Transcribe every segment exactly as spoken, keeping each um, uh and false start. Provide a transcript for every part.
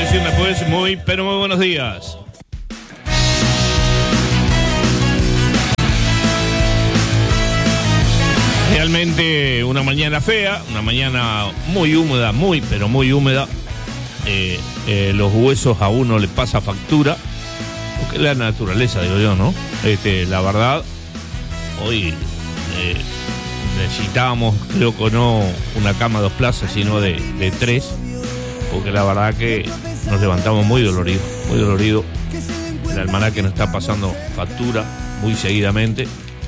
canción después, muy, pero muy buenos días. Realmente una mañana fea, una mañana muy húmeda, muy, pero muy húmeda. Eh, eh, los huesos a uno le pasa factura, porque es la naturaleza, digo yo, ¿no? Este, la verdad, hoy eh, necesitábamos, creo que no una cama de dos plazas, sino de, de tres, porque la verdad que nos levantamos muy doloridos, muy doloridos. El almanaque nos está pasando factura muy seguidamente.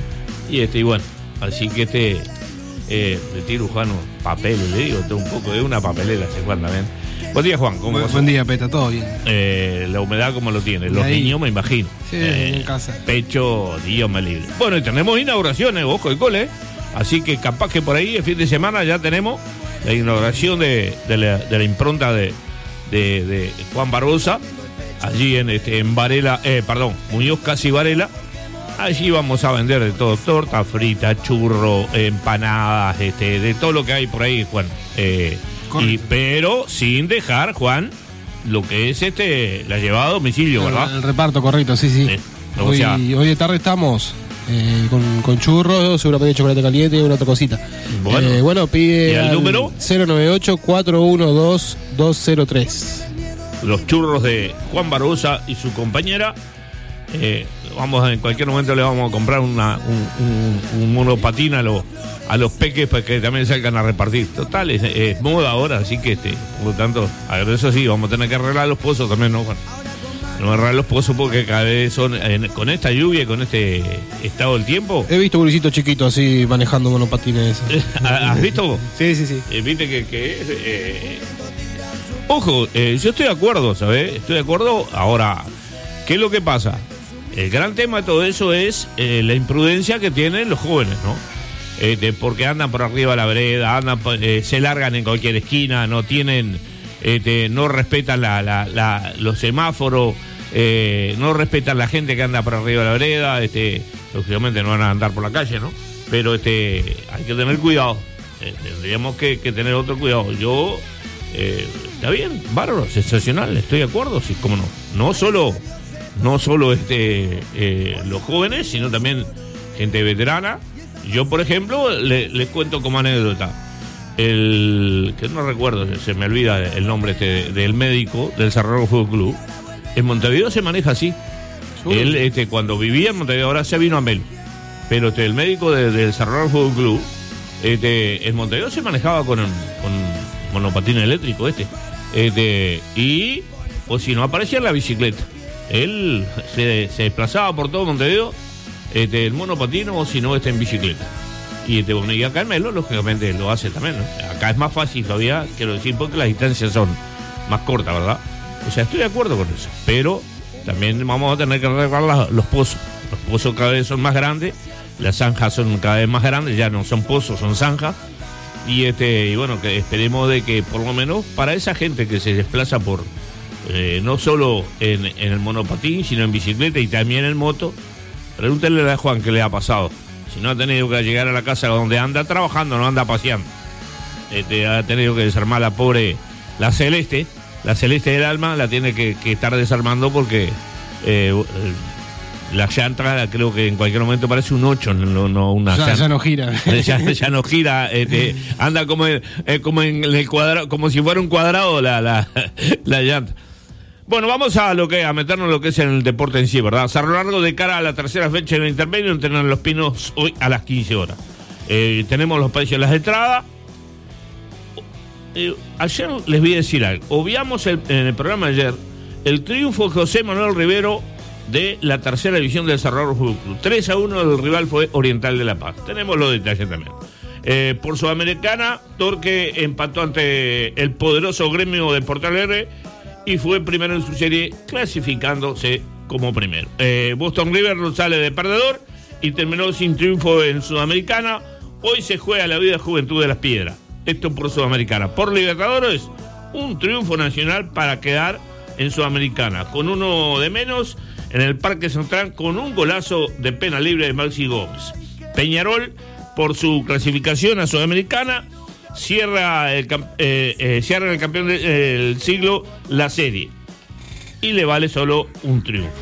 Y este, y bueno, así que este, eh, le tiro, Juan, papel, le digo, un poco, es una papelera, se cuenta bien. Buen día, Juan, ¿cómo vas? Buen día, Peta, todo bien. Eh, la humedad, ¿cómo lo tiene? Los ahí, niños, me imagino. Sí, eh, en casa. Pecho, Dios me libre. Bueno, y tenemos inauguraciones, ojo y cole, así que capaz que por ahí, el fin de semana, ya tenemos la inauguración de, de, la, de la impronta de, de, de Juan Barbosa, allí en, este, en Varela, eh, perdón, Muñoz Casi Varela. Allí vamos a vender de todo, torta frita, churro, empanadas, este, de todo lo que hay por ahí, Juan. Eh, y, pero sin dejar, Juan, lo que es este la llevada a domicilio, ¿verdad? El, el reparto, correcto, sí, sí. Eh, hoy, sea, hoy de tarde estamos eh, con, con churros, seguramente chocolate caliente y una otra cosita. Bueno, eh, bueno pide ¿y el número? cero nueve ocho, cuatro uno dos, dos cero tres. Los churros de Juan Barbosa y su compañera. Eh, vamos a, en cualquier momento le vamos a comprar una, un, un, un monopatín a, lo, a los peques para que también salgan a repartir. Total, es, es moda ahora, así que este, por lo tanto, eso sí, vamos a tener que arreglar los pozos también, ¿no, Juan? No arreglar los pozos porque cada vez son, en, con esta lluvia y con este estado del tiempo. He visto buricitos chiquitos así manejando monopatines. ¿Has visto? Sí, sí, sí. Eh, Viste que, que eh, ojo, eh, yo estoy de acuerdo, ¿sabes? Estoy de acuerdo. Ahora, ¿qué es lo que pasa? El gran tema de todo eso es eh, la imprudencia que tienen los jóvenes, ¿no? Eh, de, porque andan por arriba de la vereda, andan, eh, se largan en cualquier esquina, no tienen, eh, no respetan la, la, la, los semáforos, eh, no respetan la gente que anda por arriba de la vereda, este, lógicamente no van a andar por la calle, ¿no? Pero este, hay que tener cuidado, eh, tendríamos que, que tener otro cuidado. Yo, eh, está bien, bárbaro, sensacional, estoy de acuerdo, sí, cómo no. No solo... No solo este, eh, los jóvenes, sino también gente veterana. Yo, por ejemplo, le, les cuento como anécdota. El que no recuerdo, se me olvida el nombre este del médico del Cerro Fútbol Club. En Montevideo se maneja así. Uh. Él, este, cuando vivía en Montevideo, ahora se vino a Melo. Pero este, el médico de, del Cerro Fútbol Club, este, en Montevideo se manejaba con, con monopatín eléctrico este. Este, y, o si no, aparecía en la bicicleta. Él se, se desplazaba por todo Montevideo, este, el monopatino o si no, este en bicicleta. Y, este, bueno, y acá en Melo, lógicamente, lo hace también, ¿no? Acá es más fácil todavía, quiero decir, porque las distancias son más cortas, ¿verdad? O sea, estoy de acuerdo con eso. Pero también vamos a tener que arreglar la, los pozos. Los pozos cada vez son más grandes, las zanjas son cada vez más grandes, ya no son pozos, son zanjas. Y, este, y bueno, que esperemos de que por lo menos para esa gente que se desplaza por... Eh, no solo en, en el monopatín, sino en bicicleta y también en moto. Pregúntele a Juan qué le ha pasado. Si no ha tenido que llegar a la casa donde anda trabajando, no anda paseando. Este, ha tenido que desarmar la pobre, la Celeste, la Celeste del alma, la tiene que, que estar desarmando porque eh, la llanta creo que en cualquier momento parece un ocho, no, no una ya, llanta. ya no gira. Ya, ya no gira, este, anda como, eh, como en el cuadrado, como si fuera un cuadrado la, la, la llanta. Bueno, vamos a lo que a meternos en lo que es en el deporte en sí, ¿verdad? Cerro Largo de cara a la tercera fecha en el intermedio, entrenan Los Pinos hoy a las quince horas. Eh, tenemos los precios de las entradas. Eh, ayer les voy a decir algo. Obviamos el, en el programa de ayer el triunfo de José Manuel Rivero de la tercera división del Cerro Largo Fútbol Club. tres a uno, el rival fue Oriental de La Paz. Tenemos los detalles también. Eh, por Sudamericana, Torque empató ante el poderoso Gremio de Portal R y fue primero en su serie, clasificándose como primero. Eh, Boston River no sale de perdedor y terminó sin triunfo en Sudamericana. Hoy se juega la vida Juventud de las Piedras. Esto por Sudamericana. Por Libertadores, un triunfo nacional para quedar en Sudamericana, con uno de menos en el Parque Central, con un golazo de pena libre de Maxi Gómez. Peñarol, por su clasificación a Sudamericana, cierra el, eh, eh, cierra el campeón del de, siglo la serie y le vale solo un triunfo.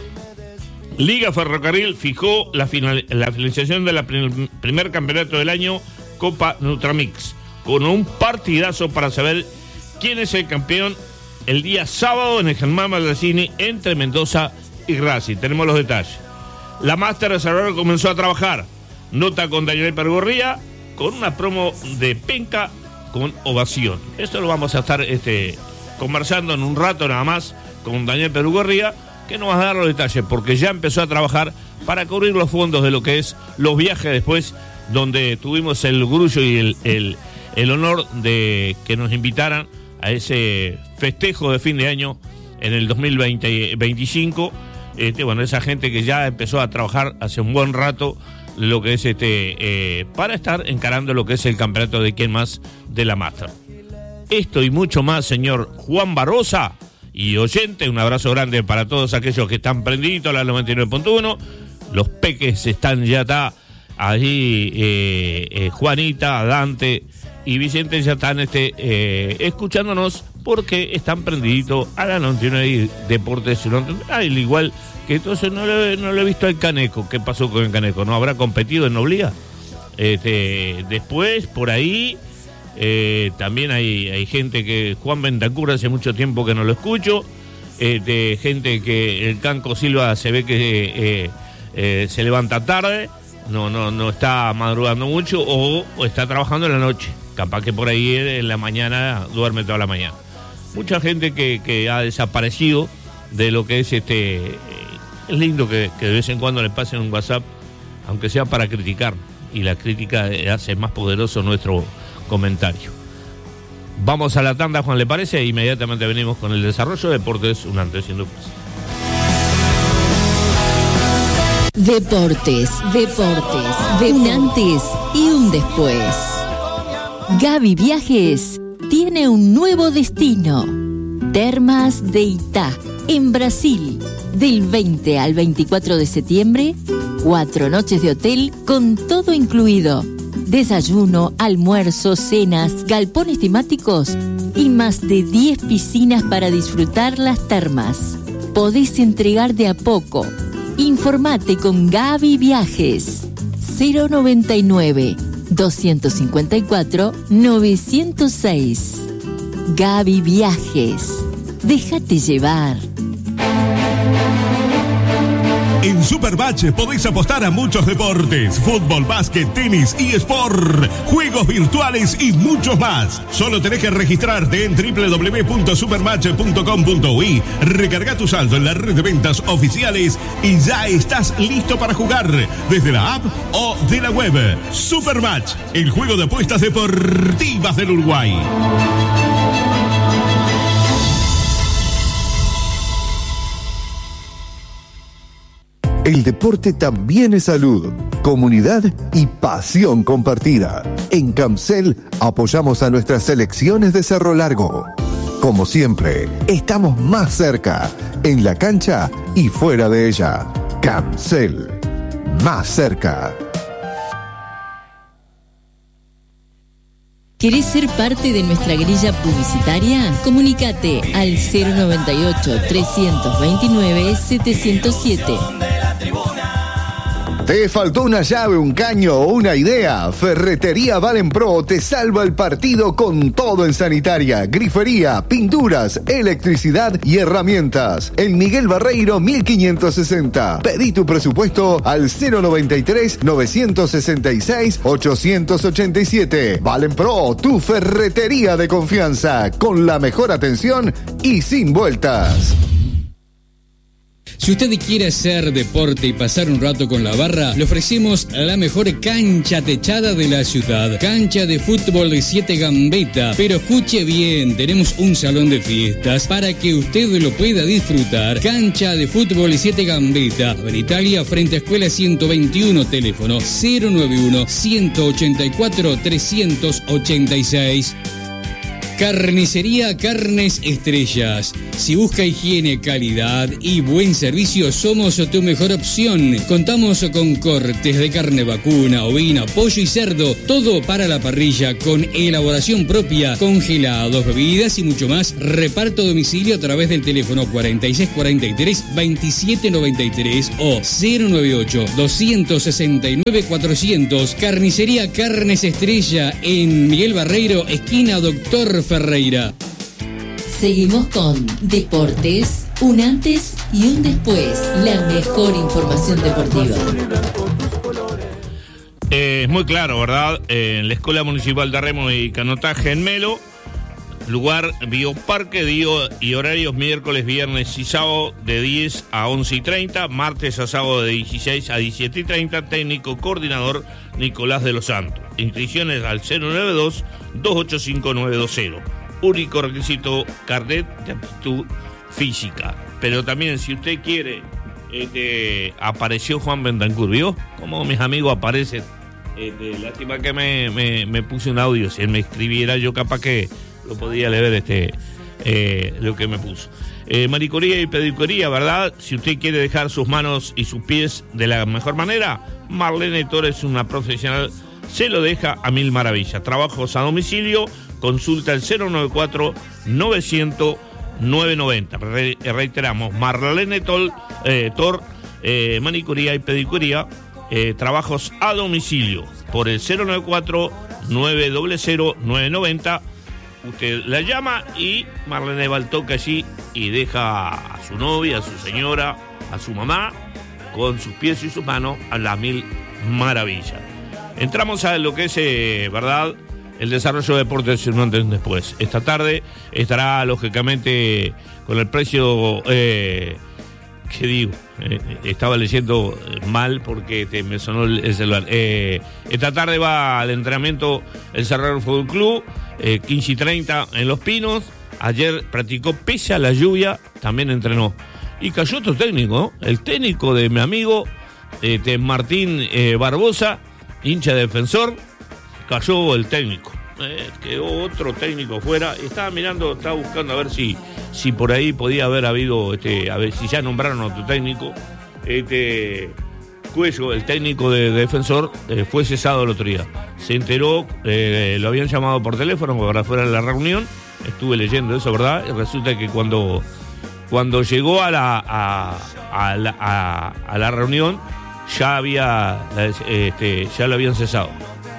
Liga Ferrocarril fijó la, final, la finalización del prim, primer campeonato del año Copa Nutramix con un partidazo para saber quién es el campeón el día sábado en el Germán Baldassini entre Mendoza y Racing. Tenemos los detalles. La Master de Salvador comenzó a trabajar. Nota con Daniel Perugorría con una promo de penca con ovación. Esto lo vamos a estar este, conversando en un rato nada más con Daniel Perugorría, que nos va a dar los detalles, porque ya empezó a trabajar para cubrir los fondos de lo que es los viajes después, donde tuvimos el grullo y el, el, el honor de que nos invitaran a ese festejo de fin de año en el dos mil veinticinco. Este, bueno, esa gente que ya empezó a trabajar hace un buen rato lo que es este eh, para estar encarando lo que es el campeonato de quién más de la Master. Esto y mucho más, señor Juan Barbosa y oyente, un abrazo grande para todos aquellos que están prendidos a la noventa y nueve punto uno. Los peques están ya está allí, eh, eh, Juanita, Dante y Vicente ya están este eh, escuchándonos porque están prendiditos a la noventa y nueve Deportes, al igual que entonces no le, no le he visto al Caneco. ¿Qué pasó con el Caneco? ¿No habrá competido en Noblía? Este, después, por ahí, eh, también hay, hay gente que, Juan Bentancur hace mucho tiempo que no lo escucho, este, gente que el Canco Silva se ve que eh, eh, se levanta tarde, no, no, no está madrugando mucho o, o está trabajando en la noche. Capaz que por ahí en la mañana duerme toda la mañana. Mucha gente que, que ha desaparecido de lo que es este... Es lindo que, que de vez en cuando le pasen un WhatsApp, aunque sea para criticar, y la crítica hace más poderoso nuestro comentario. Vamos a la tanda, Juan, ¿le parece? Inmediatamente venimos con el desarrollo de Deportes, un antes y un después. Deportes, deportes, de un antes y un después. Gaby Viajes tiene un nuevo destino. Termas de Itá, en Brasil. Del veinte al veinticuatro de septiembre, cuatro noches de hotel con todo incluido. Desayuno, almuerzo, cenas, galpones temáticos y más de diez piscinas para disfrutar las termas. Podés entregar de a poco. Informate con Gaby Viajes. cero noventa y nueve, doscientos cincuenta y cuatro, novecientos seis. Gaby Viajes. Déjate llevar. En Supermatch podéis apostar a muchos deportes: fútbol, básquet, tenis, eSport, juegos virtuales y muchos más. Solo tenés que registrarte en doble u doble u doble u punto supermatch punto com punto u i, recarga tu saldo en la red de ventas oficiales y ya estás listo para jugar desde la app o de la web. Supermatch, el juego de apuestas deportivas del Uruguay. El deporte también es salud, comunidad y pasión compartida. En Camcel apoyamos a nuestras selecciones de Cerro Largo. Como siempre, estamos más cerca, en la cancha y fuera de ella. Camcel, más cerca. ¿Querés ser parte de nuestra grilla publicitaria? Comunícate al cero noventa y ocho, trescientos veintinueve, setecientos siete. ¿Te faltó una llave, un caño o una idea? Ferretería Valenpro te salva el partido con todo en sanitaria, grifería, pinturas, electricidad y herramientas. En Miguel Barreiro mil quinientos sesenta. Pedí tu presupuesto al cero noventa y tres, novecientos sesenta y seis, ochocientos ochenta y siete. Valenpro, tu ferretería de confianza, con la mejor atención y sin vueltas. Si usted quiere hacer deporte y pasar un rato con la barra, le ofrecemos la mejor cancha techada de la ciudad. Cancha de fútbol de siete Gambetta. Pero escuche bien, tenemos un salón de fiestas para que usted lo pueda disfrutar. Cancha de fútbol de siete Gambetta. En Italia, frente a Escuela ciento veintiuno, teléfono cero noventa y uno, ciento ochenta y cuatro, trescientos ochenta y seis. Carnicería Carnes Estrellas. Si busca higiene, calidad y buen servicio, somos tu mejor opción. Contamos con cortes de carne vacuna, ovina, pollo y cerdo, todo para la parrilla con elaboración propia, congelados, bebidas y mucho más. Reparto a domicilio a través del teléfono cuarenta y seis cuarenta y tres veintisiete noventa y tres o cero noventa y ocho doscientos sesenta y nueve cuatrocientos. Carnicería Carnes Estrella en Miguel Barreiro, esquina Doctor Ferreira. Seguimos con Deportes, un antes y un después. La mejor información deportiva. Eh, es muy claro, ¿verdad? Eh, en la Escuela Municipal de Remo y Canotaje en Melo, lugar Bioparque, día y horarios miércoles, viernes y sábado de diez a once y treinta, martes a sábado de dieciséis a diecisiete y treinta, técnico coordinador Nicolás de los Santos. Inscripciones al cero nueve dos, dos ocho cinco, nueve dos cero. Único requisito, carnet de aptitud física. Pero también, si usted quiere, este, apareció Juan Bentancur, ¿vio? Como mis amigos aparecen. Este, lástima que me, me, me puse un audio. Si él me escribiera, yo capaz que lo podía leer este, eh, lo que me puso. Eh, manicuría y pedicuría, ¿verdad? Si usted quiere dejar sus manos y sus pies de la mejor manera, Marlene Torres es una profesional, se lo deja a mil maravillas. Trabajos a domicilio, consulta el cero noventa y cuatro, novecientos, novecientos noventa. Re, reiteramos, Marlene Tol, eh, Tor, eh, manicuría y pedicuría, eh, trabajos a domicilio, por el cero noventa y cuatro, nueve cero cero, nueve noventa. Usted la llama y Marlene va al toque allí y deja a su novia, a su señora, a su mamá, con sus pies y sus manos a las mil maravillas. Entramos a lo que es, eh, ¿verdad?, el desarrollo de deportes un antes y un después. Esta tarde estará, lógicamente, con el precio, eh, ¿qué digo? Eh, estaba leyendo mal porque te, me sonó el, el celular. Eh, esta tarde va al entrenamiento el Cerrado Fútbol Club, eh, quince y treinta en Los Pinos. Ayer practicó, pese a la lluvia, también entrenó. Y cayó otro técnico, ¿no? El técnico de mi amigo este, Martín eh, Barbosa, hincha defensor. Cayó el técnico, eh, quedó otro técnico fuera. Estaba mirando, estaba buscando a ver si, si por ahí podía haber habido, este, a ver si ya nombraron a otro técnico. Este Cuello, el técnico de, de defensor, eh, fue cesado el otro día. Se enteró, eh, lo habían llamado por teléfono para fuera de la reunión. Estuve leyendo eso, ¿verdad? Y resulta que cuando, cuando llegó a la, a, a la, a, a la reunión, ya había, este, ya lo habían cesado.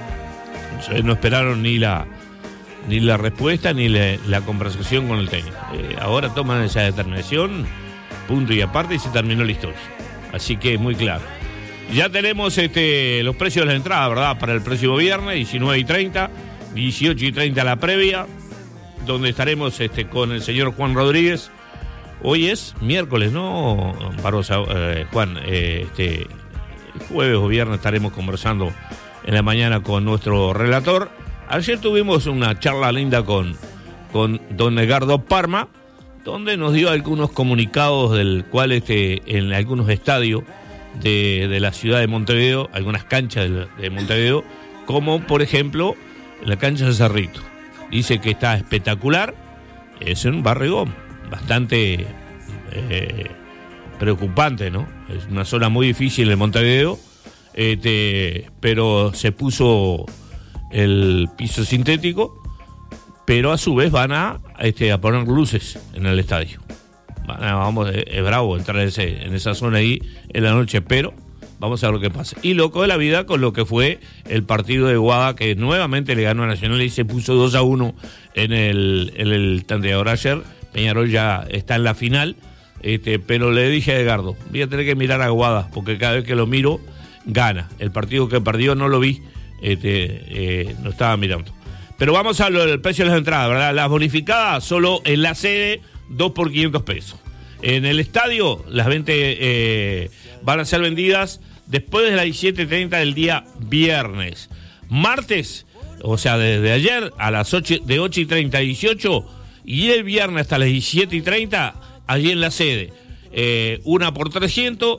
No esperaron ni la ni la respuesta ni la, la conversación con el técnico. Eh, ahora toman esa determinación, punto y aparte, y se terminó la historia. Así que muy claro. Ya tenemos este los precios de la entrada, ¿verdad? Para el próximo viernes, diecinueve y treinta, dieciocho y treinta la previa, donde estaremos este con el señor Juan Rodríguez. Hoy es miércoles, ¿no, Barbosa? Eh, Juan, eh, este jueves o viernes estaremos conversando en la mañana con nuestro relator. Ayer tuvimos una charla linda con, con don Edgardo Parma, donde nos dio algunos comunicados del cual este, en algunos estadios de, de la ciudad de Montevideo, algunas canchas de, de Montevideo, como por ejemplo la cancha de Cerrito. Dice que está espectacular, es un barrio bastante eh, preocupante, ¿no? Es una zona muy difícil en Montevideo. Este, pero se puso el piso sintético, pero a su vez van a, este, a poner luces en el estadio. Van a, vamos, es, es bravo entrar en, ese, en esa zona ahí en la noche, pero vamos a ver lo que pasa. Y loco de la vida con lo que fue el partido de Guada, que nuevamente le ganó a Nacional y se puso dos a uno en el, en el tanteador ayer. Peñarol ya está en la final, este, pero le dije a Edgardo, voy a tener que mirar a Guada, porque cada vez que lo miro gana. El partido que perdió no lo vi, este, eh, no estaba mirando. Pero vamos a lo del precio de las entradas, ¿verdad? Las bonificadas solo en la sede, dos por quinientos pesos. En el estadio, las veinte eh, van a ser vendidas después de las diecisiete treinta del día viernes. Martes, o sea, desde ayer a las ocho, de ocho y treinta a dieciocho, y el viernes hasta las diecisiete y treinta, allí en la sede. Eh, una por trescientos,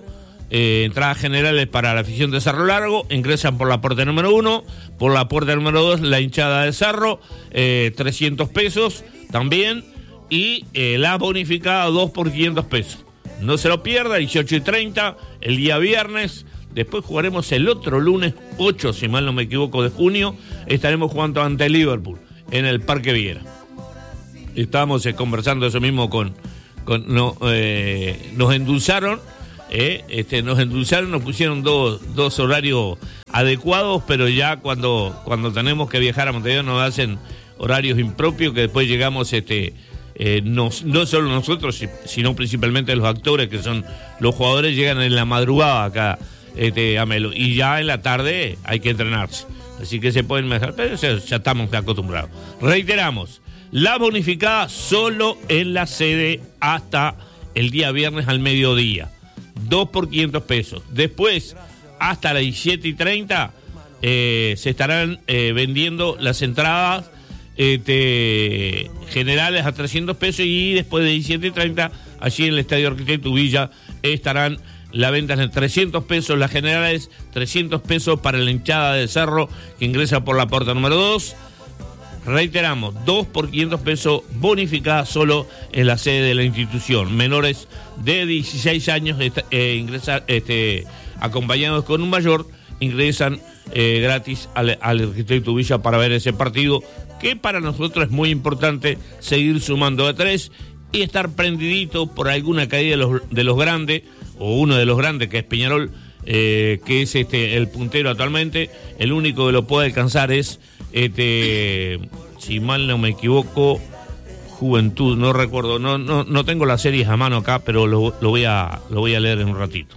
Eh, entradas generales para la afición de Cerro Largo, ingresan por la puerta número uno, por la puerta número dos la hinchada de Cerro, eh, trescientos pesos también, y eh, la bonificada dos por quinientos pesos. No se lo pierda, dieciocho y treinta, el día viernes. Después jugaremos el otro lunes ocho, si mal no me equivoco, de junio, estaremos jugando ante Liverpool en el Parque Viera. Estábamos eh, conversando eso mismo con, con no, eh, nos endulzaron. Eh, este, nos endulzaron, nos pusieron dos, dos horarios adecuados, pero ya cuando, cuando tenemos que viajar a Montevideo nos hacen horarios impropios, que después llegamos, este, eh, nos, no solo nosotros, sino principalmente los actores, que son los jugadores, llegan en la madrugada acá este, a Melo, y ya en la tarde hay que entrenarse, así que se pueden mejorar, pero ya, ya estamos acostumbrados. Reiteramos, la bonificada solo en la sede hasta el día viernes al mediodía. dos por quinientos pesos. Después, hasta las diecisiete y treinta, eh, se estarán eh, vendiendo las entradas este, generales a trescientos pesos, y después de diecisiete y treinta, allí en el Estadio Arquitecto Villa, estarán la venta en trescientos pesos, las generales trescientos pesos para la hinchada de Cerro, que ingresa por la puerta número dos. Reiteramos, dos por quinientos pesos bonificada solo en la sede de la institución. Menores de dieciséis años eh, ingresan, este, acompañados con un mayor, ingresan eh, gratis al, al Arquitecto Villa para ver ese partido, que para nosotros es muy importante seguir sumando a tres y estar prendidito por alguna caída de los, de los grandes, o uno de los grandes, que es Peñarol, eh, que es este el puntero actualmente. El único que lo puede alcanzar es, este, si mal no me equivoco, Juventud, no recuerdo, no no no tengo las series a mano acá, pero lo, lo voy a lo voy a leer en un ratito.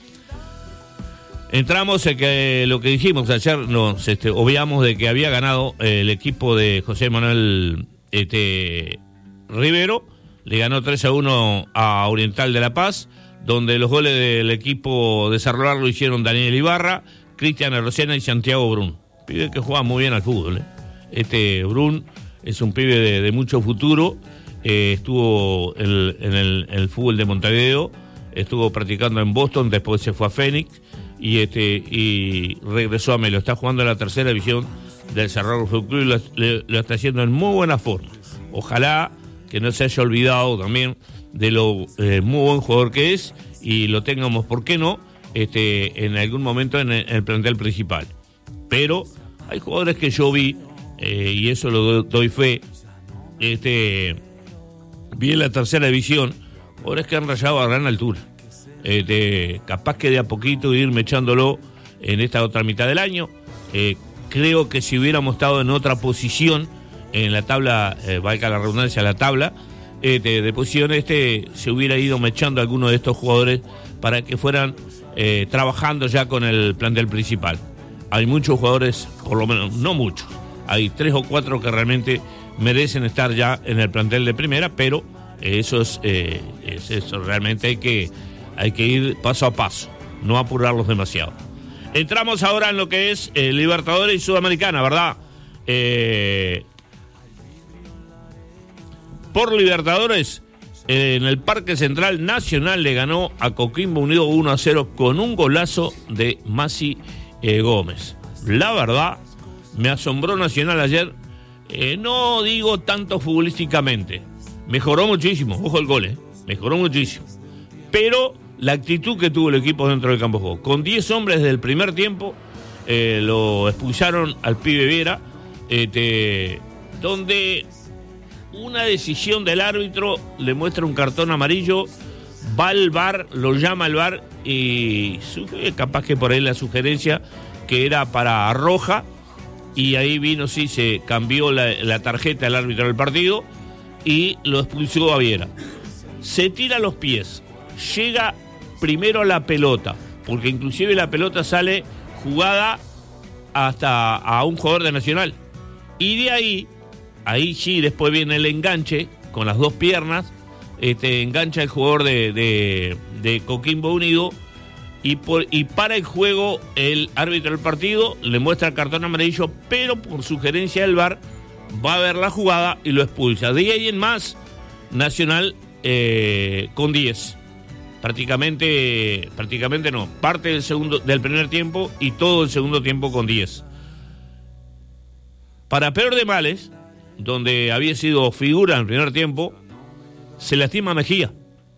Entramos en que lo que dijimos ayer, nos este, obviamos de que había ganado eh, el equipo de José Manuel este, Rivero, le ganó tres a uno a Oriental de La Paz, donde los goles del equipo de Cerro Largo lo hicieron Daniel Ibarra, Cristian Arrocena y Santiago Brun. Pibe que juega muy bien al fútbol, ¿eh? Este Brun es un pibe de, de mucho futuro, eh, estuvo el, en el, el fútbol de Montevideo, estuvo practicando en Boston, después se fue a Phoenix y este y regresó a Melo. Está jugando en la tercera división del Cerro Largo Fútbol Club y lo, le, lo está haciendo en muy buena forma. Ojalá que no se haya olvidado también de lo eh, muy buen jugador que es, y lo tengamos, ¿por qué no?, este, en algún momento en el, en el plantel principal. Pero hay jugadores que yo vi, eh, y eso lo do, doy fe, este, vi en la tercera división, jugadores que han rayado a gran altura. Este, capaz que de a poquito irme echándolo en esta otra mitad del año. Eh, creo que si hubiéramos estado en otra posición en la tabla, eh, valga la redundancia, la tabla este, de posición, este, se hubiera ido mechando a alguno de estos jugadores para que fueran eh, trabajando ya con el plantel principal. Hay muchos jugadores, por lo menos, no muchos, hay tres o cuatro que realmente merecen estar ya en el plantel de primera, pero eso es, eh, es eso, realmente hay que, hay que ir paso a paso, no apurarlos demasiado. Entramos ahora en lo que es eh, Libertadores y Sudamericana, ¿verdad? Eh, por Libertadores, eh, en el Parque Central, Nacional le ganó a Coquimbo Unido uno a cero con un golazo de Masi eh, Gómez. La verdad, me asombró Nacional ayer, eh, no digo tanto futbolísticamente, mejoró muchísimo, ojo el gol, eh, mejoró muchísimo, pero la actitud que tuvo el equipo dentro del campo de juego, con diez hombres desde el primer tiempo, eh, lo expulsaron al pibe Viera, este, donde una decisión del árbitro le muestra un cartón amarillo, va al V A R, lo llama al V A R y capaz que por ahí la sugerencia que era para roja, y ahí vino, sí, se cambió la, la tarjeta del árbitro del partido y lo expulsó a Viera. Se tira los pies, llega primero a la pelota, porque inclusive la pelota sale jugada hasta a un jugador de Nacional, y de ahí ahí sí después viene el enganche con las dos piernas, este engancha el jugador de, de, de Coquimbo Unido y, por, y para el juego el árbitro del partido le muestra el cartón amarillo, pero por sugerencia del V A R va a ver la jugada y lo expulsa. De ahí en más, Nacional eh, con diez. prácticamente, prácticamente no, parte del segundo, del primer tiempo y todo el segundo tiempo con diez. Para peor de males, donde había sido figura en el primer tiempo, se lastima Mejía.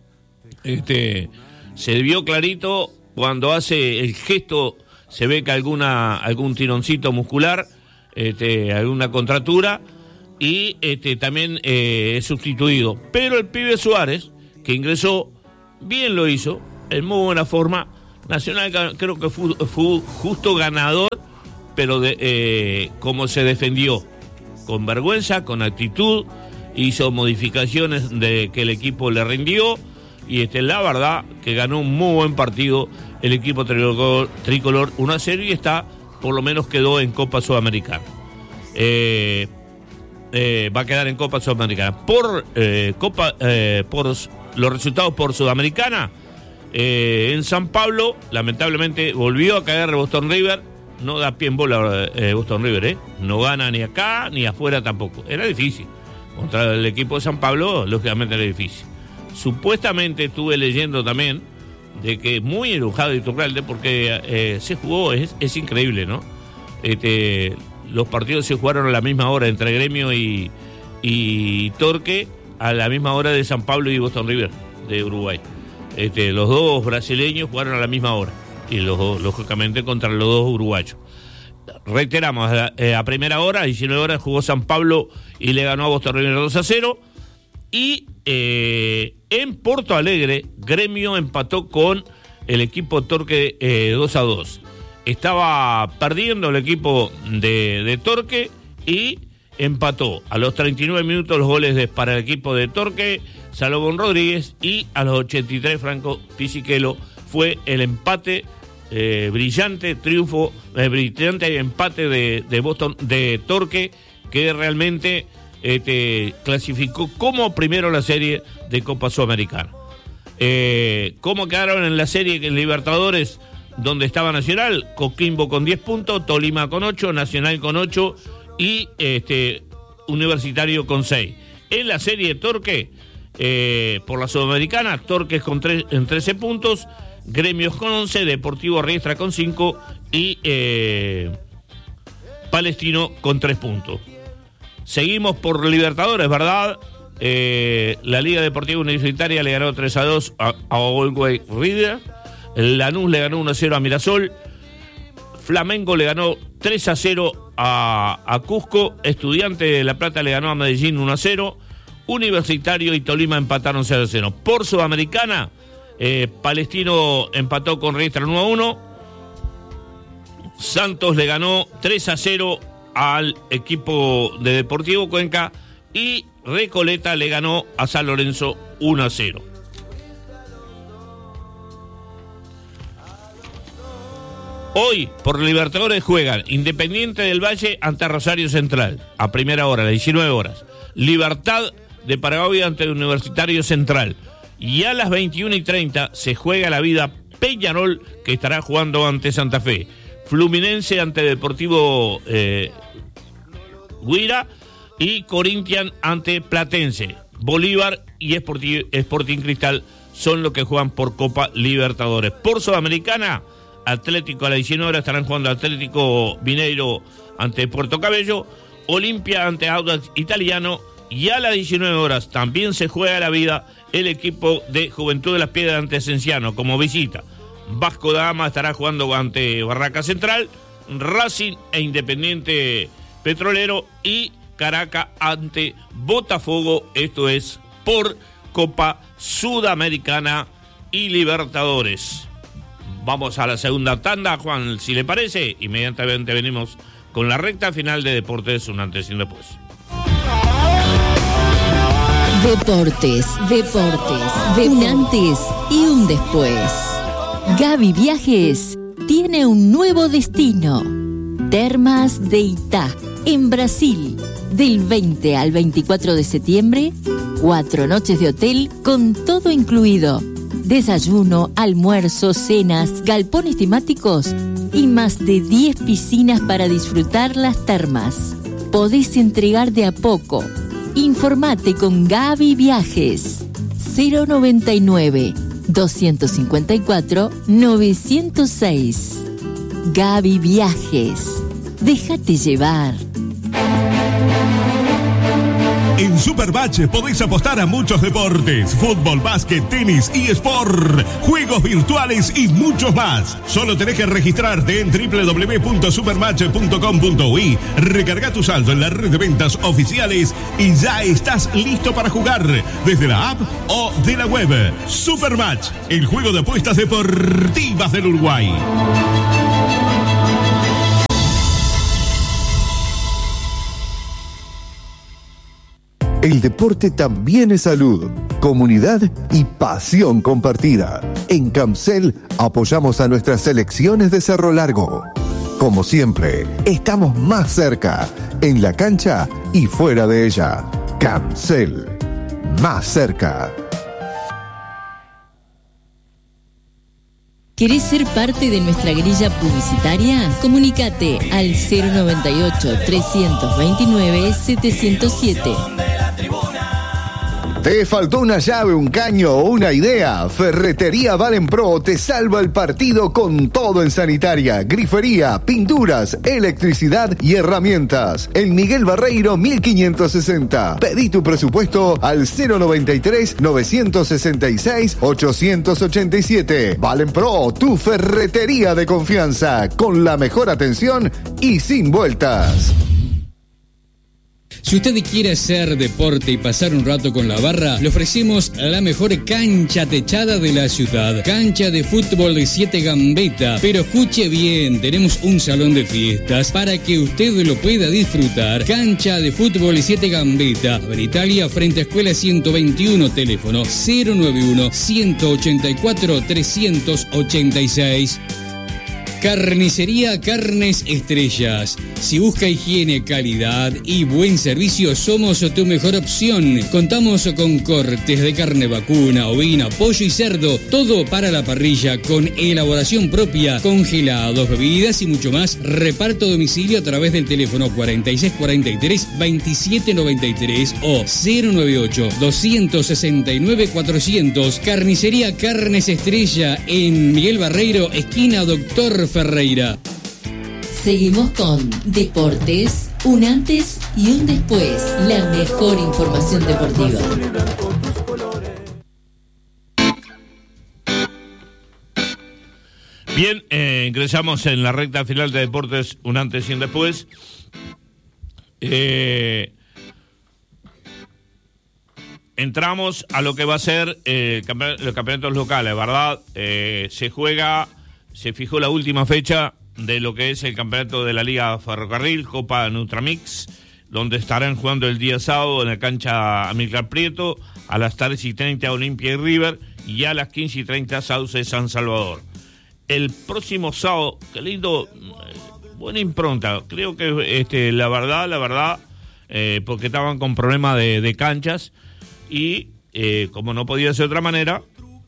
Este, se vio clarito cuando hace el gesto, se ve que alguna algún tironcito muscular, este, alguna contractura, y este, también eh, es sustituido. Pero el pibe Suárez, que ingresó, bien lo hizo, en muy buena forma. Nacional creo que fue, fue justo ganador, pero de, eh, como se defendió, con vergüenza, con actitud, hizo modificaciones de que el equipo le rindió, y este, la verdad que ganó un muy buen partido el equipo tricolor, tricolor uno a cero, y está, por lo menos quedó en Copa Sudamericana. Eh, eh, va a quedar en Copa Sudamericana. Por eh, Copa, eh, por los resultados por Sudamericana, eh, en San Pablo, lamentablemente volvió a caer Boston River. No da pie en bola eh, Boston River, ¿eh? No gana ni acá ni afuera tampoco. Era difícil. Contra el equipo de San Pablo, lógicamente era difícil. Supuestamente estuve leyendo también de que muy enojado Iturralde porque eh, se jugó, es, es increíble, ¿no? Este, los partidos se jugaron a la misma hora entre Gremio y, y Torque, a la misma hora de San Pablo y Boston River de Uruguay. Este, los dos brasileños jugaron a la misma hora y los dos, lógicamente, contra los dos uruguayos. Reiteramos, a, a primera hora, a diecinueve horas, jugó San Pablo y le ganó a Boston River dos a cero. Y eh, en Porto Alegre, Gremio empató con el equipo Torque eh, dos a dos. Estaba perdiendo el equipo de, de Torque y empató a los treinta y nueve minutos los goles de, para el equipo de Torque, Salomón Rodríguez, y a los ochenta y tres Franco Pisichelo. Fue el empate, eh, brillante triunfo, eh, brillante empate de, de Boston, de Torque, que realmente este, clasificó como primero la serie de Copa Sudamericana. Eh, ¿Cómo quedaron en la serie en Libertadores, donde estaba Nacional? Coquimbo con diez puntos, Tolima con ocho, Nacional con ocho y este, Universitario con seis. En la serie de Torque, eh, por la Sudamericana, Torques con tres, en trece puntos, Gremios con once, Deportivo Riestra con cinco y eh, Palestino con tres puntos. Seguimos por Libertadores, ¿verdad? Eh, la Liga Deportiva Universitaria le ganó tres a dos a, a Always Ready. Lanús le ganó uno a cero a Mirasol. Flamengo le ganó tres a cero a, a Cusco. Estudiante de La Plata le ganó a Medellín uno a cero. Universitario y Tolima empataron cero a cero. Por Sudamericana, eh, Palestino empató con Riestra uno a uno. Santos le ganó tres a cero al equipo de Deportivo Cuenca. Y Recoleta le ganó a San Lorenzo uno a cero. Hoy, por Libertadores, juegan Independiente del Valle ante Rosario Central, a primera hora, a las diecinueve horas. Libertad de Paraguay ante Universitario Central. Y a las veintiuna y treinta se juega la vida Peñarol, que estará jugando ante Santa Fe. Fluminense ante Deportivo eh, Huira. Y Corinthians ante Platense. Bolívar y Sporting, Sporting Cristal son los que juegan por Copa Libertadores. Por Sudamericana, Atlético a las diecinueve horas estarán jugando Atlético Mineiro ante Puerto Cabello, Olimpia ante Audax Italiano, y a las diecinueve horas también se juega la vida el equipo de Juventud de las Piedras ante Cienciano como visita. Vasco da Gama estará jugando ante Barraca Central, Racing e Independiente Petrolero, y Caracas ante Botafogo. Esto es por Copa Sudamericana y Libertadores. Vamos a la segunda tanda, Juan, si le parece. Inmediatamente venimos con la recta final de Deportes, un antes y un después. Deportes, deportes, de un antes y un después. Gaby Viajes tiene un nuevo destino. Termas de Itá, en Brasil. Del veinte al veinticuatro de septiembre, cuatro noches de hotel con todo incluido. Desayuno, almuerzo, cenas, galpones temáticos y más de diez piscinas para disfrutar las termas. Podés entregar de a poco. Informate con Gaby Viajes. cero noventa y nueve, dos cinco cuatro, nueve cero seis. Gaby Viajes. Déjate llevar. En Supermatch podéis apostar a muchos deportes: fútbol, básquet, tenis y sport, juegos virtuales y muchos más. Solo tenés que registrarte en doble u doble u doble u punto supermatch punto com punto uy, recarga tu saldo en la red de ventas oficiales y ya estás listo para jugar desde la app o de la web. Supermatch, el juego de apuestas deportivas del Uruguay. El deporte también es salud, comunidad y pasión compartida. En Camcel apoyamos a nuestras selecciones de Cerro Largo. Como siempre, estamos más cerca, en la cancha y fuera de ella. Camcel, más cerca. ¿Querés ser parte de nuestra grilla publicitaria? Comunícate al cero noventa y ocho, trescientos veintinueve, setecientos siete. ¿Te faltó una llave, un caño o una idea? Ferretería Valen Pro te salva el partido con todo en sanitaria, grifería, pinturas, electricidad y herramientas. En Miguel Barreiro mil quinientos sesenta. Pedí tu presupuesto al cero noventa y tres, novecientos sesenta y seis, ochocientos ochenta y siete. Valen Pro, tu ferretería de confianza, con la mejor atención y sin vueltas. Si usted quiere hacer deporte y pasar un rato con la barra, le ofrecemos la mejor cancha techada de la ciudad. Cancha de fútbol de siete Gambetta. Pero escuche bien, tenemos un salón de fiestas para que usted lo pueda disfrutar. Cancha de fútbol de siete Gambetta. En Italia, frente a Escuela ciento veintiuno, teléfono cero noventa y uno, ciento ochenta y cuatro, trescientos ochenta y seis. Carnicería Carnes Estrellas. Si busca higiene, calidad y buen servicio, somos tu mejor opción. Contamos con cortes de carne vacuna, ovina, pollo y cerdo, todo para la parrilla con elaboración propia, congelados, bebidas y mucho más. Reparto a domicilio a través del teléfono cuarenta y seis cuarenta y tres, veintisiete noventa y tres o cero noventa y ocho, doscientos sesenta y nueve, cuatrocientos. Carnicería Carnes Estrella en Miguel Barreiro, esquina Doctor Ferreira. Seguimos con Deportes, un antes y un después. La mejor información deportiva. Bien, eh, ingresamos en la recta final de Deportes, un antes y un después. Eh, entramos a lo que va a ser eh, campe- los campeonatos locales, ¿verdad? Eh, se juega, se fijó la última fecha de lo que es el campeonato de la Liga Ferrocarril, Copa Nutramix, donde estarán jugando el día sábado en la cancha Amílcar Prieto, a las tres y treinta Olimpia y River, y a las quince y treinta Sauce San Salvador. El próximo sábado, qué lindo, buena impronta, creo que este, la verdad, la verdad, eh, porque estaban con problemas de, de canchas, y eh, como no podía ser de otra manera,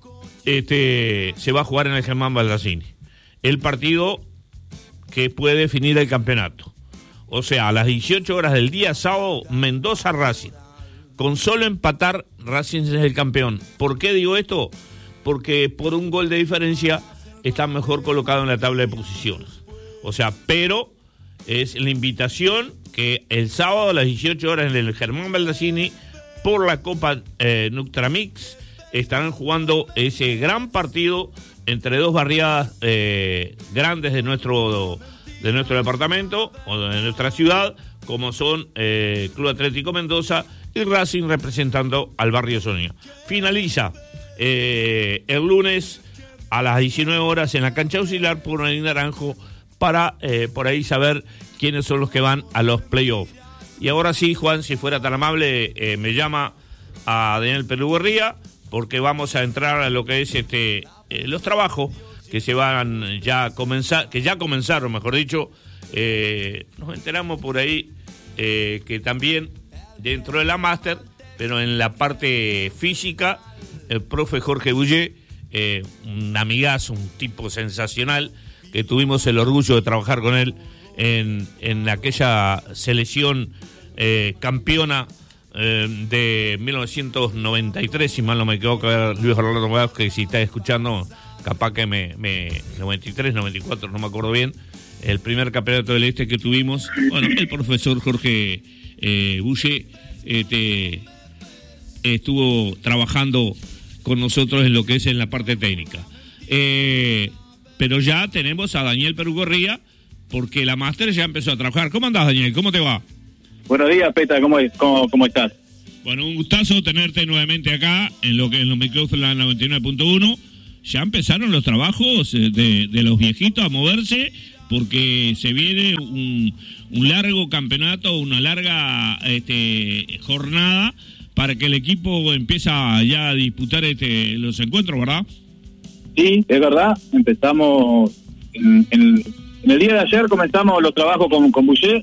este, se va a jugar en el Germán Baldassini. El partido que puede definir el campeonato. O sea, a las dieciocho horas del día sábado, Mendoza Racing. Con solo empatar, Racing es el campeón. ¿Por qué digo esto? Porque por un gol de diferencia está mejor colocado en la tabla de posiciones. O sea, pero es la invitación que el sábado a las dieciocho horas en el Germán Baldassini, por la Copa eh, Nutramix, estarán jugando ese gran partido entre dos barriadas eh, grandes de nuestro de nuestro departamento o de nuestra ciudad, como son eh, Club Atlético Mendoza y Racing, representando al barrio Sonia. Finaliza eh, el lunes a las diecinueve horas en la cancha auxiliar por el Naranjo para eh, por ahí saber quiénes son los que van a los playoffs. Y ahora sí, Juan, si fuera tan amable, eh, me llama a Daniel Peluguerría, porque vamos a entrar a lo que es este eh, los trabajos que se van ya a comenzar, que ya comenzaron, mejor dicho. Eh, nos enteramos por ahí eh, que también dentro de la máster, pero en la parte física, el profe Jorge Bullé, eh, un amigazo, un tipo sensacional, que tuvimos el orgullo de trabajar con él en, en aquella selección eh, campeona eh, de mil novecientos noventa y tres, si mal no me equivoco, Luis Orlando Vázquez, que si está escuchando, capaz que me, me noventa y tres, noventa y cuatro, no me acuerdo bien, el primer campeonato del Este que tuvimos. Bueno, el profesor Jorge eh, Bulle este, estuvo trabajando con nosotros en lo que es en la parte técnica. Eh, pero ya tenemos a Daniel Perugorría, porque la máster ya empezó a trabajar. ¿Cómo andás, Daniel? ¿Cómo te va? Buenos días, Peta, ¿cómo, cómo, cómo estás? Bueno, un gustazo tenerte nuevamente acá en lo que en los micrófonos de la noventa y nueve punto uno. Ya empezaron los trabajos de, de los viejitos a moverse, porque se viene un, un largo campeonato, una larga este, jornada para que el equipo empiece ya a disputar este, los encuentros, ¿verdad? Sí, es verdad. Empezamos en, en, en el día de ayer comenzamos los trabajos con, con Bulle,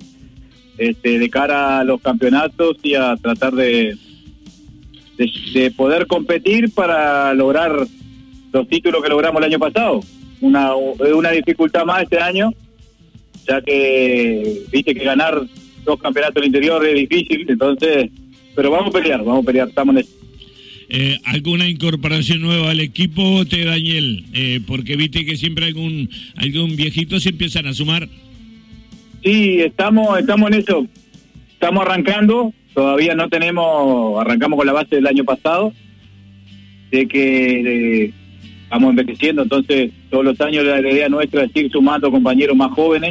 este, de cara a los campeonatos y a tratar de, de, de poder competir para lograr los títulos que logramos el año pasado. Una, una dificultad más este año, ya que viste que ganar dos campeonatos del interior es difícil, entonces, pero vamos a pelear, vamos a pelear, estamos en eso. Eh, ¿Alguna incorporación nueva al equipo, te Daniel? Eh, porque viste que siempre algún algún viejito se empiezan a sumar. Sí, estamos estamos en eso, estamos arrancando, todavía no tenemos, arrancamos con la base del año pasado, de que de, vamos envejeciendo, entonces todos los años la idea nuestra es ir sumando compañeros más jóvenes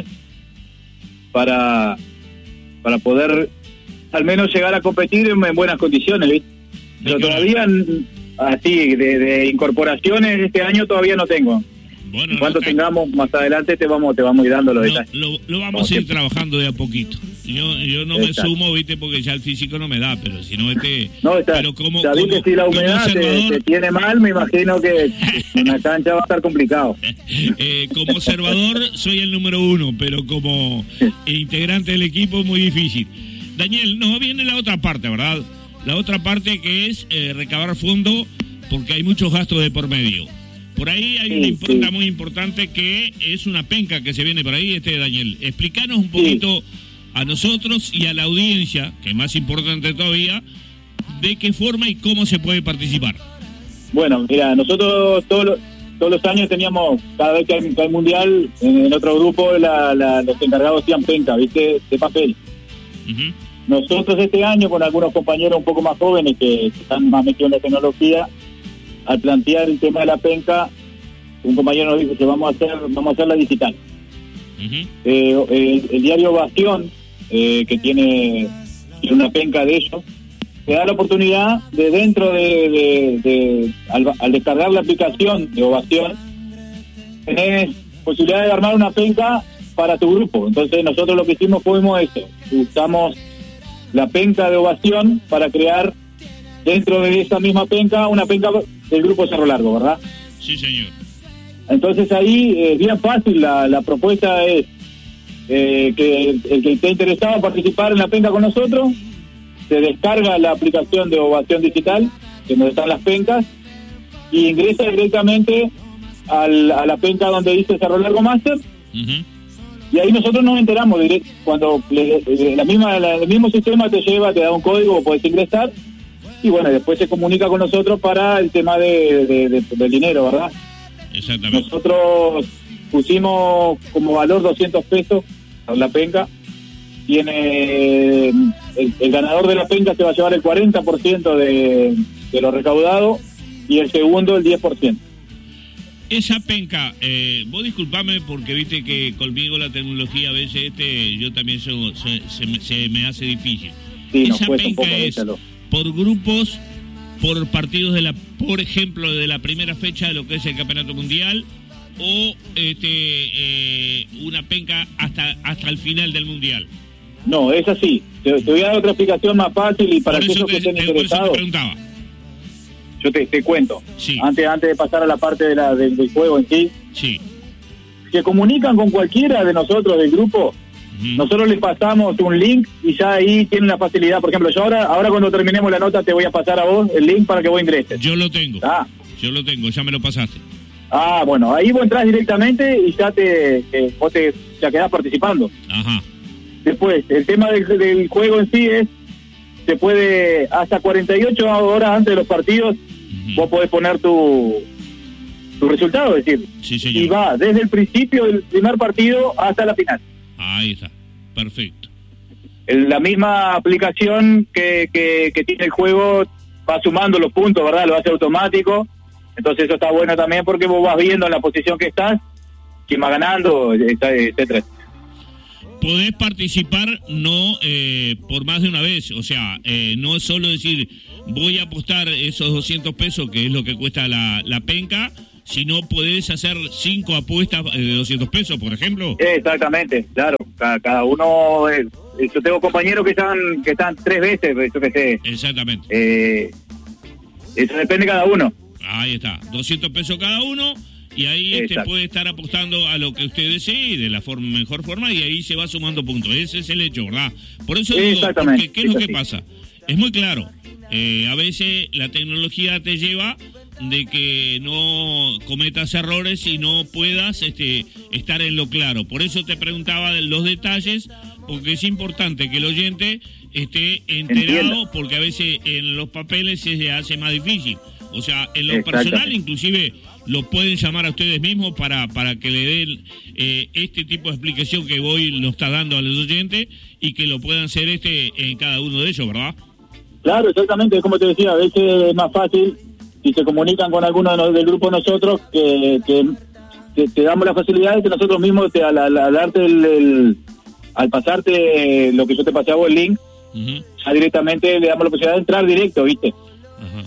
para, para poder al menos llegar a competir en, en buenas condiciones, ¿viste? Pero todavía, así, de, de incorporaciones este año todavía no tengo. Bueno, en cuanto no, tengamos más adelante te vamos te vamos a ir dando los no, detalles. Lo, lo vamos a ir trabajando de a poquito. Yo yo no Exacto. me sumo, viste, porque ya el físico no me da, pero si no este... No, está, pero como, ya vi que si la humedad observador, te, te tiene mal, me imagino que en la cancha va a estar complicado. eh, como observador soy el número uno, pero como integrante del equipo muy difícil. Daniel, no viene la otra parte, ¿verdad? La otra parte que es eh, recabar fondo, porque hay muchos gastos de por medio. Por ahí hay sí, una impronta sí. muy importante que es una penca que se viene por ahí, este Daniel. Explícanos un poquito sí. a nosotros y a la audiencia, que es más importante todavía, de qué forma y cómo se puede participar. Bueno, mira, nosotros todos los, todos los años teníamos, cada vez que hay, que hay mundial, en, en otro grupo la, la, los encargados hacían penca, ¿viste? De papel. Uh-huh. Nosotros este año, con algunos compañeros un poco más jóvenes que están más metidos en la tecnología, al plantear el tema de la penca, un compañero nos dijo que vamos a hacer vamos a hacerla digital. Uh-huh. eh, el, el diario Ovación, eh, que tiene, tiene una penca de ellos, te da la oportunidad de dentro de, de, de al, al descargar la aplicación de Ovación, tenés posibilidad de armar una penca para tu grupo. Entonces nosotros lo que hicimos fue eso, usamos la penca de Ovación para crear dentro de esa misma penca una penca del grupo Cerro Largo, ¿verdad? Sí, señor. Entonces ahí es eh, bien fácil, la, la propuesta es eh, que el, el que esté interesado en participar en la penca con nosotros, se descarga la aplicación de Ovación Digital, que donde están las pencas, y ingresa directamente al, a la penca donde dice Cerro Largo Master, uh-huh. y ahí nosotros nos enteramos directo, cuando le, la misma, la, el mismo sistema te lleva, te da un código, puedes ingresar, y bueno, después se comunica con nosotros para el tema de, de, de, del dinero, ¿verdad? Exactamente. Nosotros pusimos como valor doscientos pesos a la penca. Tiene el, el ganador de la penca se va a llevar el cuarenta por ciento de, de lo recaudado y el segundo el diez por ciento. Esa penca, eh, vos disculpame porque viste que conmigo la tecnología a veces este yo también se, se, se, me, se me hace difícil. Sí, esa penca poco, es déjalo. Por grupos, por partidos de la, por ejemplo, de la primera fecha de lo que es el Campeonato Mundial, o este eh, una penca hasta hasta el final del Mundial. No, es así. Te, te voy a dar otra explicación más fácil y para aquellos que estén interesados. Yo te, te cuento. Sí. Antes antes de pasar a la parte de la, de, del juego en sí. Sí. Se comunican con cualquiera de nosotros del grupo. Uh-huh. Nosotros les pasamos un link y ya ahí tienen la facilidad. Por ejemplo, yo ahora ahora cuando terminemos la nota te voy a pasar a vos el link para que vos ingreses. Yo lo tengo. Ah. Yo lo tengo, ya me lo pasaste. Ah, bueno, ahí vos entras directamente y ya te, te vos te ya quedás participando. Ajá. Después, el tema del, del juego en sí es se puede, hasta cuarenta y ocho horas antes de los partidos, uh-huh. vos podés poner tu, tu resultado, es decir, sí, señor. Y va desde el principio del primer partido hasta la final. Ahí está, perfecto. En la misma aplicación que, que, que tiene el juego va sumando los puntos, ¿verdad? Lo hace automático, entonces eso está bueno también porque vos vas viendo en la posición que estás, quién va ganando, etcétera. Podés participar no eh, por más de una vez, o sea, eh, no es solo decir voy a apostar esos doscientos pesos, que es lo que cuesta la, la penca, sino podés hacer cinco apuestas de doscientos pesos, por ejemplo. Exactamente, claro, cada, cada uno, eh, yo tengo compañeros que están que están tres veces, yo que sé. Exactamente. Eh, eso depende de cada uno. Ahí está, doscientos pesos cada uno. Y ahí este puede estar apostando a lo que usted desee de la forma, mejor forma, y ahí se va sumando puntos. Ese es el hecho, ¿verdad? Por eso digo, porque, ¿qué es lo que pasa? Es muy claro. Eh, a veces la tecnología te lleva de que no cometas errores y no puedas este, estar en lo claro. Por eso te preguntaba de los detalles, porque es importante que el oyente esté enterado, Entiendo. Porque a veces en los papeles se hace más difícil. O sea, en lo personal, inclusive, lo pueden llamar a ustedes mismos para, para que le den eh, este tipo de explicación que hoy lo está dando a los oyentes y que lo puedan hacer este en cada uno de ellos, ¿verdad? Claro, exactamente, como te decía, a veces es más fácil si se comunican con alguno del grupo nosotros que, que, que te damos la facilidad de que nosotros mismos, te, al, al, al darte el, el, al pasarte lo que yo te pasé a vos, el link, uh-huh. ya directamente le damos la posibilidad de entrar directo, ¿viste? Ajá.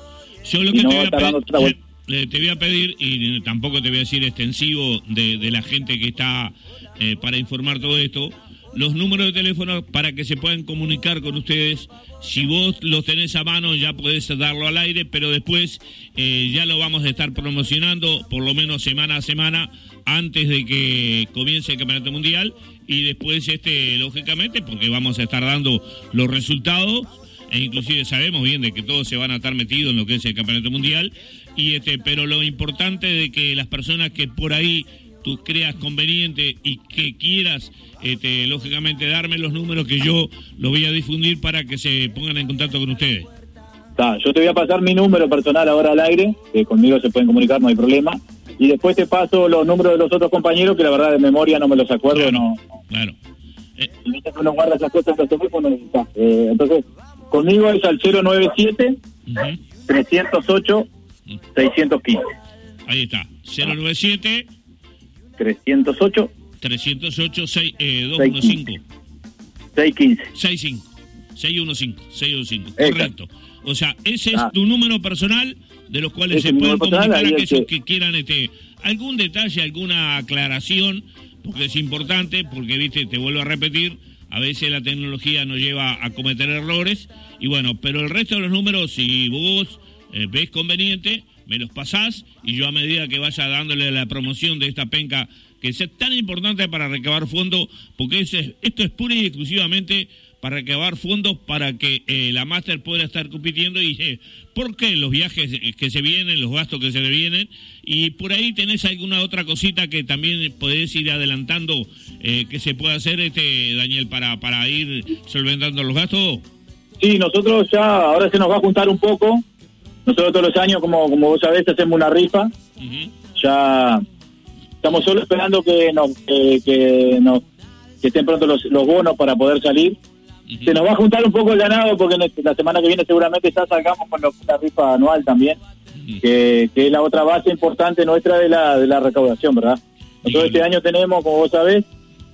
Yo lo que y te, no voy a pedir, eh, te voy a pedir, y tampoco te voy a decir extensivo de, de la gente que está eh, para informar todo esto, los números de teléfono para que se puedan comunicar con ustedes. Si vos los tenés a mano ya podés darlo al aire, pero después eh, ya lo vamos a estar promocionando por lo menos semana a semana antes de que comience el Campeonato Mundial, y después este lógicamente porque vamos a estar dando los resultados, e inclusive sabemos bien de que todos se van a estar metidos en lo que es el Campeonato Mundial, y este pero lo importante de que las personas que por ahí tú creas conveniente y que quieras, este, lógicamente, darme los números que yo los voy a difundir para que se pongan en contacto con ustedes. Está, yo te voy a pasar mi número personal ahora al aire, que conmigo se pueden comunicar, no hay problema, y después te paso los números de los otros compañeros, que la verdad de memoria no me los acuerdo. Claro, no. Claro. Eh, y uno guarda esas cosas en los teléfonos. Eh, entonces, conmigo es al cero noventa y siete, uh-huh. trescientos ocho, seiscientos quince. Ahí está, cero noventa y siete... trescientos ocho trescientos ocho seis, eh, doscientos quince seiscientos quince sesenta y cinco seiscientos quince seiscientos quince correcto. O sea, ese ah. es tu número personal, de los cuales ese se pueden comunicar a aquellos que... que quieran este algún detalle, alguna aclaración, porque es importante, porque viste, te vuelvo a repetir, a veces la tecnología nos lleva a cometer errores, y bueno, pero el resto de los números, si vos eh, ves conveniente, me los pasás, y yo a medida que vaya dándole la promoción de esta penca, que es tan importante para recabar fondos, porque es, esto es pura y exclusivamente para recabar fondos para que eh, la Master pueda estar compitiendo, y eh, ¿por qué? Los viajes que se vienen, los gastos que se le vienen, y por ahí tenés alguna otra cosita que también podés ir adelantando, eh, que se pueda hacer, este Daniel, para, para ir solventando los gastos. Sí, nosotros ya, ahora se nos va a juntar un poco. Nosotros todos los años, como como vos sabés, hacemos una rifa. Uh-huh. Ya estamos solo esperando que nos que, que nos que estén pronto los, los bonos para poder salir. Uh-huh. Se nos va a juntar un poco el ganado, porque la semana que viene seguramente ya salgamos con la rifa anual también, uh-huh. que, que es la otra base importante nuestra de la de la recaudación, ¿verdad? Nosotros uh-huh. este año tenemos, como vos sabés,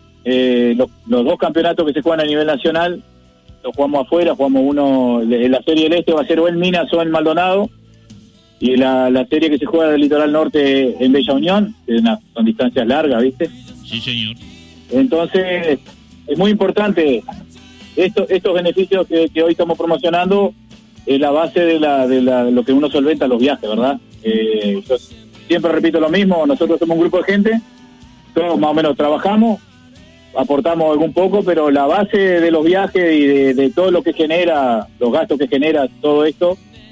eh, los, los dos campeonatos que se juegan a nivel nacional. Lo jugamos afuera, jugamos uno, en la serie del Este va a ser o en Minas o en Maldonado, y la, la serie que se juega del Litoral Norte en Bella Unión, es una, son distancias largas, ¿viste? Sí, señor. Entonces, es muy importante, esto, estos beneficios que, que hoy estamos promocionando, es la base de, la, de la, lo que uno solventa los viajes, ¿verdad? Eh, yo siempre repito lo mismo, nosotros somos un grupo de gente, todos más o menos trabajamos, aportamos algún poco, pero la base de los viajes y de, de todo lo que genera, los gastos que genera todo esto,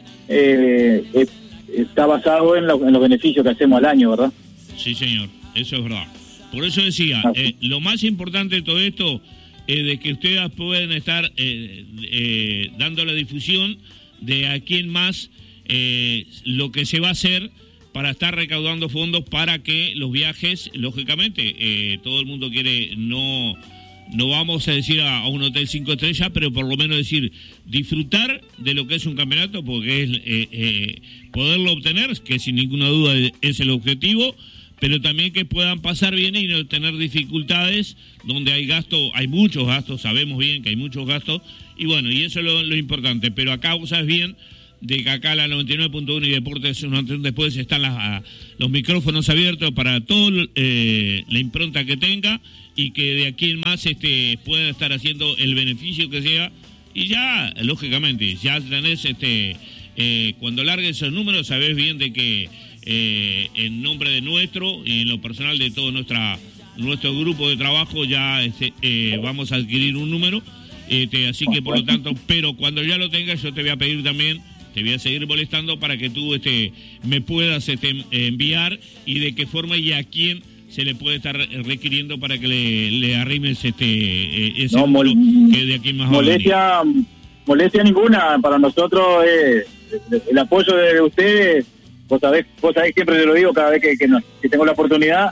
eh, es, está basado en, lo, en los beneficios que hacemos al año, ¿verdad? Sí, señor, eso es verdad. Por eso decía, eh, lo más importante de todo esto eh, de que ustedes pueden estar eh, eh, dando la difusión de a quién más eh, lo que se va a hacer para estar recaudando fondos para que los viajes, lógicamente, eh, todo el mundo quiere, no, no vamos a decir a, a un hotel cinco estrellas, pero por lo menos decir, disfrutar de lo que es un campeonato, porque es eh, eh, poderlo obtener, que sin ninguna duda es el objetivo, pero también que puedan pasar bien y no tener dificultades donde hay gasto, hay muchos gastos, sabemos bien que hay muchos gastos, y bueno, y eso es lo, lo importante, pero acá vos sabes bien de que acá la noventa y nueve punto uno y Deportes después están las, los micrófonos abiertos para todo eh, la impronta que tenga y que de aquí en más este pueda estar haciendo el beneficio que sea, y ya lógicamente ya tenés este eh, cuando largues esos números sabés bien de que eh, en nombre de nuestro y en lo personal de todo nuestra nuestro grupo de trabajo ya este, eh, vamos a adquirir un número, este, así que por lo tanto, pero cuando ya lo tengas yo te voy a pedir también, te voy a seguir molestando para que tú este me puedas este enviar y de qué forma y a quién se le puede estar requiriendo para que le, le arrimes este ese no, número mol- que de aquí más molestia molestia ninguna para nosotros, eh, el apoyo de ustedes, vos sabés, vos sabés, siempre te lo digo cada vez que, que, nos, que tengo la oportunidad,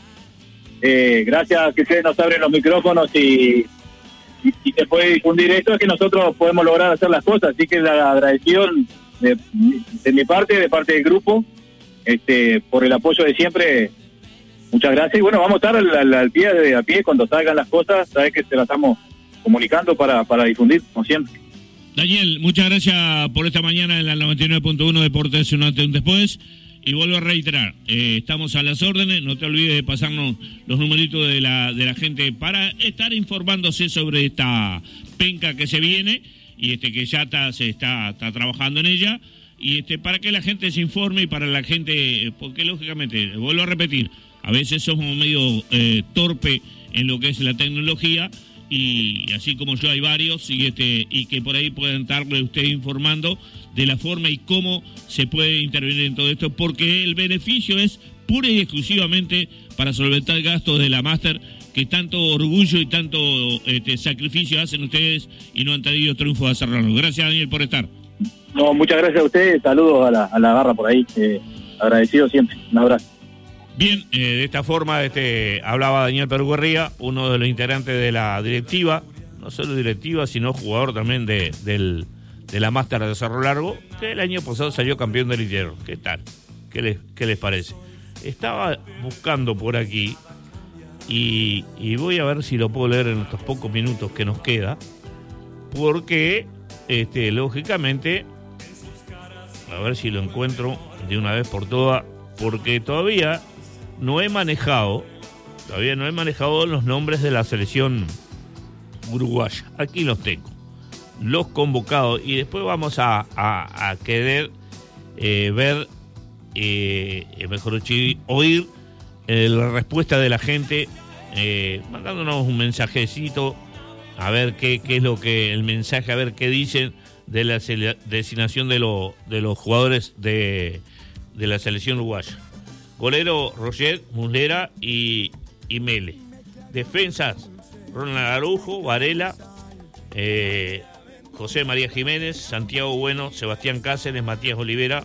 eh, gracias a que ustedes nos abren los micrófonos y y, y se puede difundir esto, es que nosotros podemos lograr hacer las cosas, así que la agradección De, de mi parte, de parte del grupo, este, por el apoyo de siempre, muchas gracias. Y bueno, vamos a estar al, al, al pie de a pie cuando salgan las cosas, sabes que te las estamos comunicando para, para difundir, como siempre. Daniel, muchas gracias por esta mañana en la noventa y nueve punto uno Deportes, un antes y un después. Y vuelvo a reiterar, eh, estamos a las órdenes, no te olvides de pasarnos los numeritos de la, de la gente para estar informándose sobre esta penca que se viene, y este que ya está, se está, está trabajando en ella, y este para que la gente se informe y para la gente, porque lógicamente, vuelvo a repetir, a veces somos medio eh, torpe en lo que es la tecnología, y así como yo hay varios, y este y que por ahí pueden estarle ustedes informando de la forma y cómo se puede intervenir en todo esto, porque el beneficio es pura y exclusivamente para solventar gastos de la Master, que tanto orgullo y tanto este, sacrificio hacen ustedes y no han tenido triunfo de hacerlo. Gracias, Daniel, por estar. No, muchas gracias a ustedes, saludos a la, a la barra por ahí, eh, agradecido siempre, un abrazo. Bien, eh, de esta forma este, hablaba Daniel Perugorría, uno de los integrantes de la directiva, no solo directiva, sino jugador también de, del, de la Master de Cerro Largo, que el año pasado salió campeón del interior. ¿Qué tal? ¿Qué les, qué les parece? Estaba buscando por aquí, Y, y voy a ver si lo puedo leer en estos pocos minutos que nos queda, porque este, lógicamente, a ver si lo encuentro de una vez por todas, porque todavía no he manejado, todavía no he manejado los nombres de la selección uruguaya. Aquí los tengo, los convocados, y después vamos a, a, a querer eh, ver, eh, mejor dicho, oír Eh, la respuesta de la gente, eh, mandándonos un mensajecito a ver qué, qué es lo que el mensaje, a ver qué dicen de la sele- designación de, lo, de los jugadores de, de la selección uruguaya. Golero Roger, Muslera y, y Mele. Defensas Ronald Araujo, Varela, eh, José María Jiménez, Santiago Bueno, Sebastián Cáceres, Matías Olivera,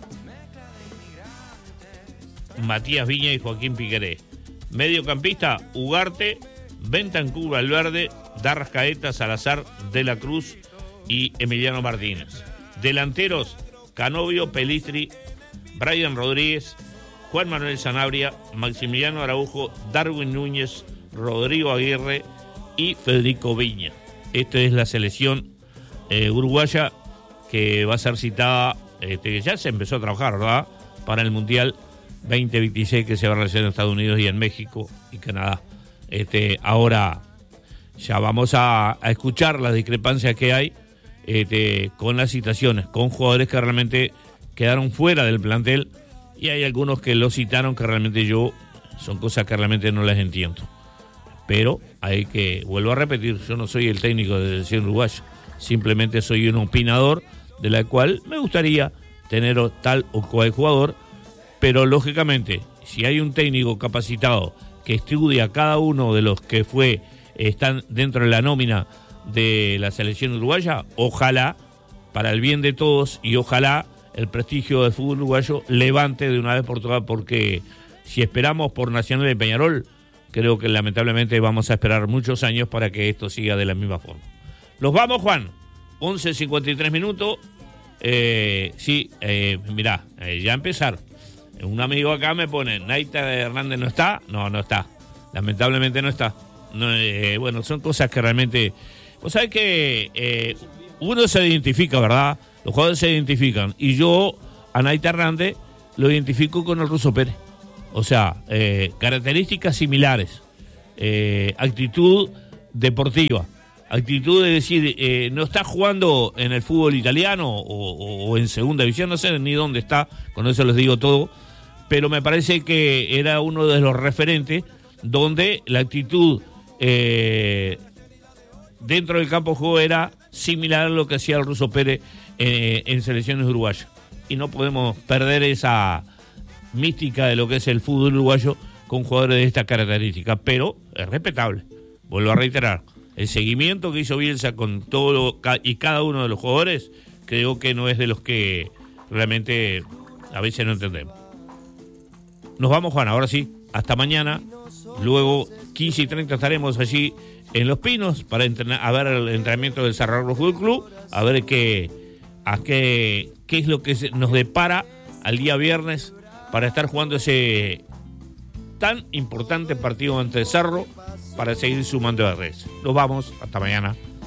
Matías Viña y Joaquín Piqueré. Mediocampista, Ugarte, Bentancur Valverde, Darrascaeta, Salazar, De la Cruz y Emiliano Martínez. Delanteros, Canovio, Pelistri, Brian Rodríguez, Juan Manuel Sanabria, Maximiliano Araujo, Darwin Núñez, Rodrigo Aguirre y Federico Viña. Esta es la selección eh, uruguaya que va a ser citada, este, ya se empezó a trabajar, ¿verdad?, para el Mundial veinte veintiséis que se va a realizar en Estados Unidos y en México y Canadá. Este, ahora ya vamos a, a escuchar las discrepancias que hay este, con las citaciones, con jugadores que realmente quedaron fuera del plantel, y hay algunos que lo citaron que realmente yo, son cosas que realmente no las entiendo. Pero hay que, vuelvo a repetir, yo no soy el técnico de la selección uruguaya, simplemente soy un opinador de la cual me gustaría tener tal o cual jugador. Pero lógicamente, si hay un técnico capacitado que estudia a cada uno de los que fue están dentro de la nómina de la selección uruguaya, ojalá, para el bien de todos, y ojalá el prestigio del fútbol uruguayo levante de una vez por todas, porque si esperamos por Nacional de Peñarol, creo que lamentablemente vamos a esperar muchos años para que esto siga de la misma forma. Nos vamos, Juan, once cincuenta y tres minutos. Eh, sí, eh, mirá, eh, ya empezar. Un amigo acá me pone, Naita Hernández no está, no, no está, lamentablemente no está. No, eh, bueno, son cosas que realmente, vos sabés que eh, uno se identifica, ¿verdad? Los jugadores se identifican, y yo a Naita Hernández lo identifico con el Ruso Pérez. O sea, eh, características similares, eh, actitud deportiva, actitud de decir, eh, no está jugando en el fútbol italiano o, o, o en segunda división, no sé ni dónde está, con eso les digo todo, pero me parece que era uno de los referentes donde la actitud eh, dentro del campo de juego era similar a lo que hacía el Ruso Pérez eh, en selecciones uruguayas. Y no podemos perder esa mística de lo que es el fútbol uruguayo con jugadores de esta característica, pero es respetable. Vuelvo a reiterar, el seguimiento que hizo Bielsa con todo y cada uno de los jugadores, creo que no es de los que realmente a veces no entendemos. Nos vamos, Juan, ahora sí, hasta mañana. Luego, quince y treinta estaremos allí en Los Pinos para entrenar, a ver el entrenamiento del Cerro Largo Fútbol Club, a ver qué, a qué, qué es lo que nos depara al día viernes para estar jugando ese tan importante partido ante el Cerro para seguir sumando de redes. Nos vamos, hasta mañana.